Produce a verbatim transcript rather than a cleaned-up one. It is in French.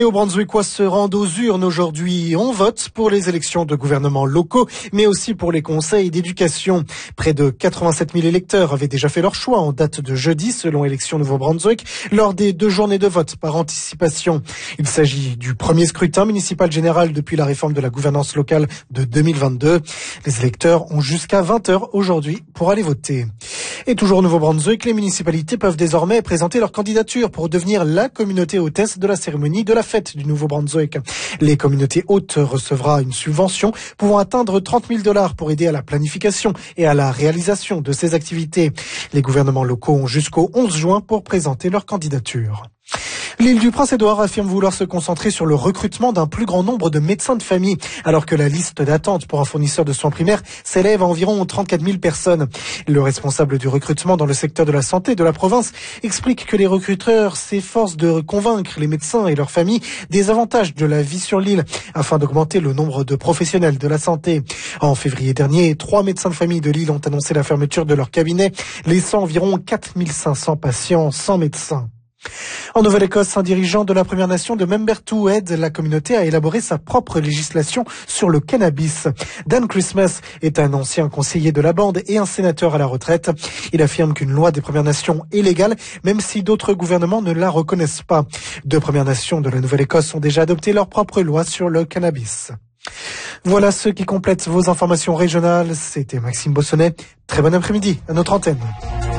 Les Hauts-Brunswickois se rendent aux urnes aujourd'hui. On vote pour les élections de gouvernements locaux, mais aussi pour les conseils d'éducation. Près de quatre-vingt-sept mille électeurs avaient déjà fait leur choix en date de jeudi, selon Élections Nouveau-Brunswick, lors des deux journées de vote par anticipation. Il s'agit du premier scrutin municipal général depuis la réforme de la gouvernance locale de deux mille vingt-deux. Les électeurs ont jusqu'à vingt heures aujourd'hui pour aller voter. Et toujours au Nouveau-Brunswick, les municipalités peuvent désormais présenter leur candidature pour devenir la communauté hôtesse de la cérémonie de la fête du Nouveau-Brunswick. Les communautés hôtes recevra une subvention pouvant atteindre trente mille dollars pour aider à la planification et à la réalisation de ces activités. Les gouvernements locaux ont jusqu'au onze juin pour présenter leur candidature. L'île du Prince-Édouard affirme vouloir se concentrer sur le recrutement d'un plus grand nombre de médecins de famille, alors que la liste d'attente pour un fournisseur de soins primaires s'élève à environ trente-quatre mille personnes. Le responsable du recrutement dans le secteur de la santé de la province explique que les recruteurs s'efforcent de convaincre les médecins et leurs familles des avantages de la vie sur l'île, afin d'augmenter le nombre de professionnels de la santé. En février dernier, trois médecins de famille de l'île ont annoncé la fermeture de leur cabinet, laissant environ quatre mille cinq cents patients sans médecin. En Nouvelle-Écosse, un dirigeant de la Première Nation de Membertou aide la communauté à élaborer sa propre législation sur le cannabis. Dan Christmas est un ancien conseiller de la bande et un sénateur à la retraite. Il affirme qu'une loi des Premières Nations est légale, même si d'autres gouvernements ne la reconnaissent pas. Deux Premières Nations de la Nouvelle-Écosse ont déjà adopté leur propre loi sur le cannabis. Voilà ce qui complète vos informations régionales. C'était Maxime Bossonnet. Très bon après-midi à notre antenne.